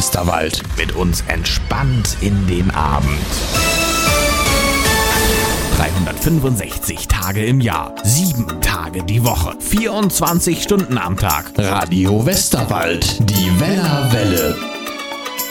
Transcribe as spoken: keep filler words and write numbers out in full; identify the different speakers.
Speaker 1: Westerwald.
Speaker 2: Mit uns entspannt in den Abend. dreihundertfünfundsechzig Tage im Jahr, sieben Tage die Woche, vierundzwanzig Stunden am Tag.
Speaker 1: Radio Westerwald, die Wellerwelle.